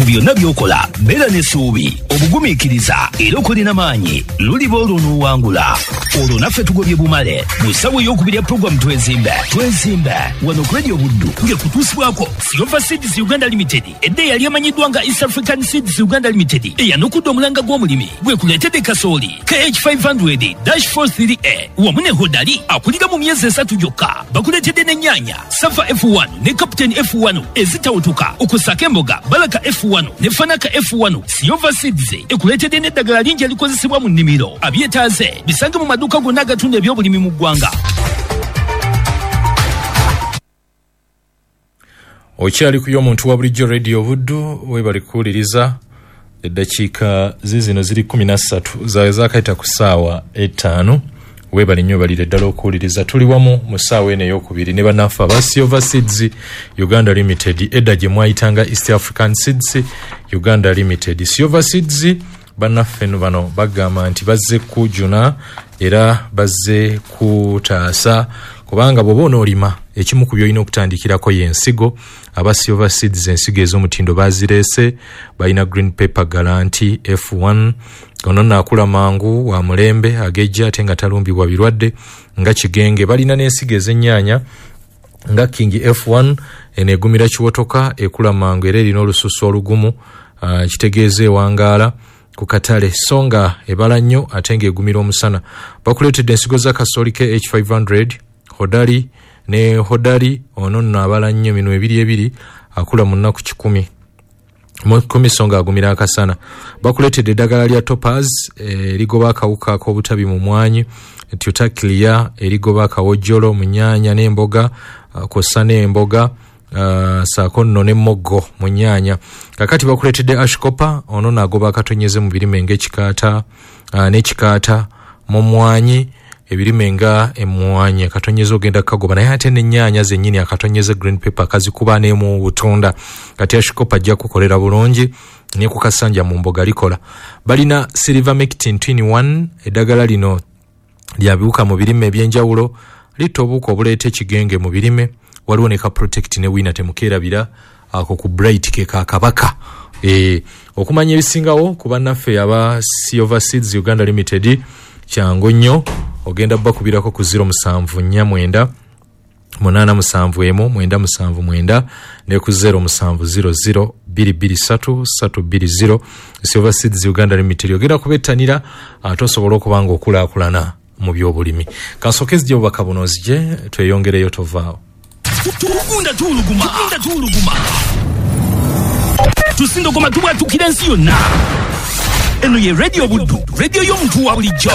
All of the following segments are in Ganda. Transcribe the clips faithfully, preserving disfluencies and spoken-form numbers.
byonna byokola beera n'essuubi obugumiikiriza era okolina maanyi luliba olwo n'owangula olwo naffe tugobye bumale mu ssawa ey'okubiri ya puroguramu twezimbe twezimbe wano ku Radio Buddu ng'ekutuusibwako Silver Seeds Uganda Limited edda eyali amanyiddwa nga East African Seeds Uganda Limited eyanukudde omulanga gw'omulimi gwe kuleetedde kasooli K H five hundred dash four three A wamu ne Hodali akulira mu myezi esatu gyokka bakuleetedde n'ennyaanya Safa F one ne Captain F one ezitawutuka okusaka emboga Balaka F one ne Fanaka F one Silver Seeds ekuleetedde n'eddagala lingi elikozesebwa mu nnimiro abyetaaze bisange mu maduuka gonna agatunda ebyobulimi mu ggwanga. Okyali ku y'omuntu wa bulijjo Radio Buddu webali kuwuliriza eddakiika zizino ziri kumi na ssatu zawe zaakayita ku ssaawa etaano webali nnyo balire ddala okuwuliriza tuli wamu mu ssaawa eno ey'okubiri ne bannaffe aba Silver Seeds Uganda Limited edda gye mwayitanga East African Seeds Uganda Limited. Silver Seeds bannaffe bano bagamba nti bazze kujuna era bazze kutaasa kubanga bw'oba onoolima ekimu ku by'olina okutandikirako y'ensigo. Aba Silver Seeds ensigo ez'omutindo bazireese balina green paper guarantee F one ono naakula mangu wa mulembe agejja ate nga talumbibwa birwadde nga kigenge. Balina n'ensigo ez'ennyaanya nga King F one eneegumira kiwotoka ekula mangu era erina olususu olugumu uh, kitegeeza ewangaala ku katale songa ebala nnyo ate ng'egumira omusana. Bakuleetedde ensigo za kasooli K H five hundred Hodali ne Hodali ono nno abala nnyo minu ebiri ebiri akula mu nnaku kikumi mu kumi songa agumira akasana. Bakuleetedde eddagala lya Topaz erigoba akawuka ak'obutabi mu mwanyi Tiotaklia erigoba akawojjolo mu nnyaanya n'emboga kw'ossa n'emboga Uh, saako nno n'emmoggo mu nnyaanya. Kakati bakuleetedde ashkopa ono naagoba akatonyeze mu birime ng'ekikaata uh, n'ekikaata mu mwanyi ebirime nga emmwanyi akatonyeze ogenda kagoba naye ate n'ennyaanya zennyini akatonyeze green paper kazikuba n'emu butunda. Kati ashkopa ajja kukolera bulungi ne ku kasanja mu mboga likola. Balina silver mectin twin one eddagala lino lya biwuka mu birime eby'enjawulo litta obuwuka obuleeta ekigenge mu birime. Waliwo ne ka protect ne wina temukeerabira ako ku bright ke ka kabaka. Eh okumanya ebisingawo ku bannaffe aba Silver Seeds Uganda Limited kyangu nnyo ogenda bakubirako ku zero seven nine nine munana seven emu mwenda seven mwenda ne ku zero seven zero zero two two three three two zero. Silver Seeds Uganda Limited ogenda kubettanira atosobola okubanga okulaakulana mu by'obulimi. Kansokezi gye bubaka bunozi gye tweyongereyo tovaawo. Tugunda tuluguma tugunda tuluguma tusindogoma tubwatukira ensi yonna. Eno ye Radio Buddu, radio y'omuntu wa bulijjo.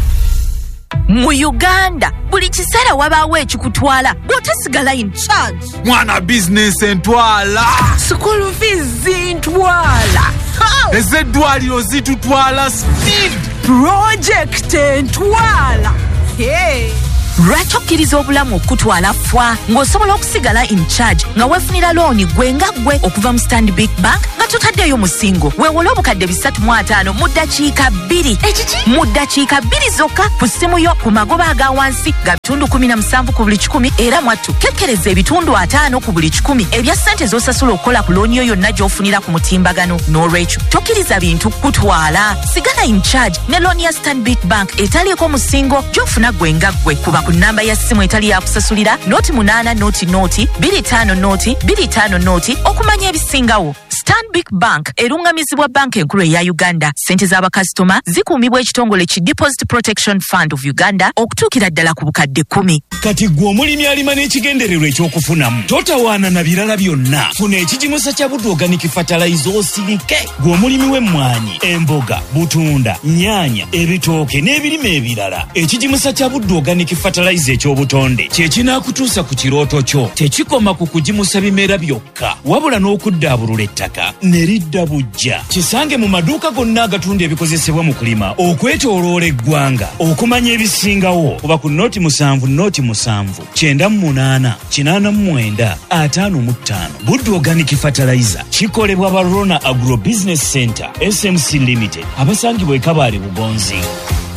Mu Uganda buli kiseera wabaawo ekikutwala bw'otasigala in charge. Mwana business entwala School fees ntwala ezeddwaliro zitutwala speed project entwala. Hey lwaki okkiriza obulamu okutwala fwa ng'osobola okusigala in charge nga weefunira looni gwe nga gwe okuva mu Stanbic Bank nga totaddeyo musingo weewole obukadde bisatu mu ataano mu ddakiika bbiri ekiki mu ddakiika bbiri zokka ku ssimu yo ku magoba aga wansi ga bitundu kumi na musanvu ku buli kikumi era mwattu kekkereza ebitundu ataano ku buli kikumi ebya ssente z'osasula okukola ku looni yo yonna gy'ofunira ku mutimbagano. N'olwekyo tokkiriza bintu kutwala sigala in charge ne looni ya Stanbic Bank etaliiko musingo gy'ofuna gwe nga gwe kuba ku namba ya simu etali ya kusasulira noti munana noti noti biri tano noti biri tano noti okumanya ebisingawo. Stanbic Bank erungamizibwa banka enkulu eya Uganda. Sente z'abakasitoma zikuumibwa ekitongole ki Deposit Protection Fund of Uganda okutuukira ddala ku bukadde kumi. Kati gwe omulimi alima n'ekigendererwa ekyokufunamu totawaana na birala byonna. Funa ekigimusa kya Buddu Organic Fertilizer osirike. Gwe omulimi w'emmwanyi, emboga, butunda, nnyaanya, ebitooke n'ebirime ebirala. Ekigimusa kya Buddu Organic Fertilizer ekyobutonde kye kinaakutuusa ku kirooto kyo. Tekikoma ku kugimusa bimera byokka wabula n'okuddaabulula ettaka ne lidda bujja. Kisange mu maduuka gonna agatunda ebikozesebwa mu kulima okwetooloola eggwanga. Okumanya ebisingawo oba ku noti musanvu noti musanvu kyenda mu munaana kinaana mu mwenda ataano mu ttaano. Buddu Organic Fertilizer kikolebwa ba Rona Agro Business Center S M C Limited abasangibwa e Kabale Bugonzi.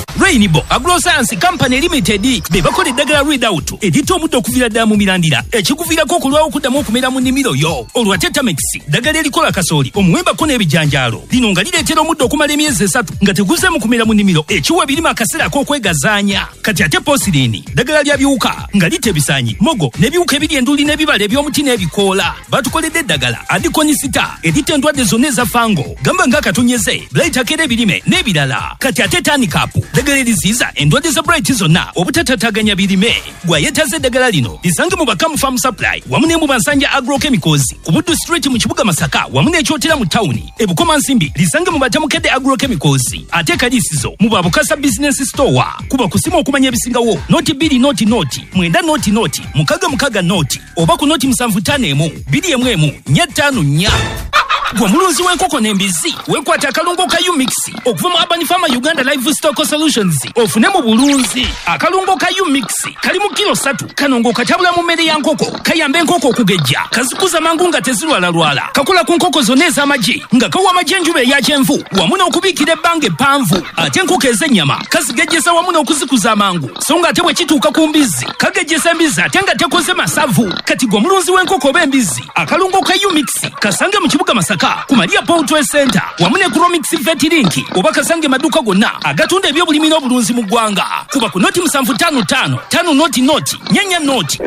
Rainbow Agroscience Company Limited be bakola eddagala Readout edita omuddo okuvira ddala mu mirandira ekikuviirako okulwawo okuddamu okumera mu nnimiro yo. Olwa Tetramex ddagala erikola kasooli omuwembako n'ebijanjaalo lino nga lireetera omuddo okumala emyezi esatu nga teguze mu kumera mu nnimiro ekiwa birima akaseera ak'okwegazaanya. Kati ate Posirini ddagala lya biwuka nga lita ebisaanyi mogo n'ebiwuka ebiri enduli n'ebibala eby'omuti n'ebikoola. Batukoledde eddagala Adikonisita edita endwadde zonna eza fango gamba nga katonyeze Bright akera ebirime n'ebirala. Kati ate Tanicap ddagala eriziiza endwadde za Bright zonna obutatataganya birime. Gwayetaze eddagala lino lisange mu Bakamu Farm Supply wamu ne mu Bansanja Agrochemicals ku Buddu Street mu kibuga Masaka wamu n'ekyotera mu tawuni. E Bukoma Nsimbi lisange mu Batamukedde Agrochemicals ate Kaliisizo mu Babukasa Business Store kuba kusima okumanya ebisingawo noti bbiri noti noti mwenda noti noti mukaga mukaga noti oba ku noti musanvu ttaano emu bbiri emu emu nnya ttaano nnya. Gwa mulunzi w'enkoko n'embizi weekwata akalungo ka U-Mix okuva mu Urban Farmer Uganda Livestock Solutions ofune mu bulunzi. Akalungo ka U-Mix kali mu kilo ssatu kanongo katabula mu mmere ya nkoko kayamba enkoko okugejja kazikuza mangu nga tezirwalalwala kakola ku nkoko zonna ez'amagi nga kawa amagi enjuba eya kyenvu wamu n'okubiikira ebbanga eppanvu ate enkoko ez'ennyama kazigejjesa wamu n'okuzikuza amangu so nga ate bwe kituuka ku mbizi kagejjesa embizi ate nga tekoze masavu. Kati gwe mulunzi w'enkoko oba embizi akalungo ka U-Mix kasange mu kibuga Masaka ku Maria Poultry Center wamu ne Cromix Vet Link oba kasange maduuka gonna agatunda ebyobulimi n'obulunzi mu ggwanga kuba ku noti musanvu ttaano ttaano ttaano noti noti nyanya noti.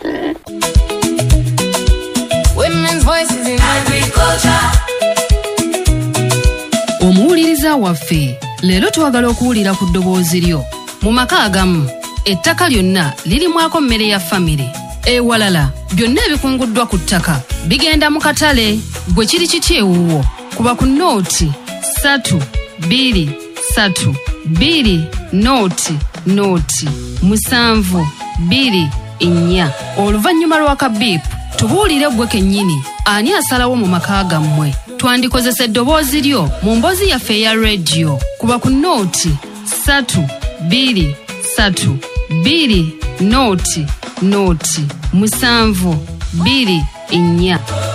Women's voices in agriculture. Omuwuliriza waffe leero twagala okuwulira ku ddoboozi lyo. Mu maka agamu ettaka lyonna lirimwako mmere ya famire. Ewalala byonna ebikunguddwa ku ttaka bigenda mu katale. Bwe kiri kiti ewuwo kuba ku nooti ssatu bbiri ssatu bbiri nooti nooti musanvu bbiri nnya. Oluvannyuma lw'akabiipu tubuulire ggwe kennyini ani asalawo mu maka gammwe. Twandikozesa eddoboozi lyo mu mboozi yaffe eya rediyo kuba ku nooti ssatu bbiri ssatu bbiri nooti nooti musanvu bbiri nnya.